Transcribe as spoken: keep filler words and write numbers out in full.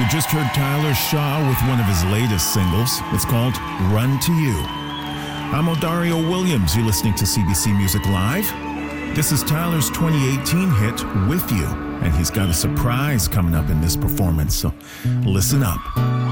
You just heard Tyler Shaw with one of his latest singles. It's called Run to You. I'm Odario Williams. You're listening to C B C Music Live. This is Tyler's twenty eighteen hit, With You, and he's got a surprise coming up in this performance, so listen up.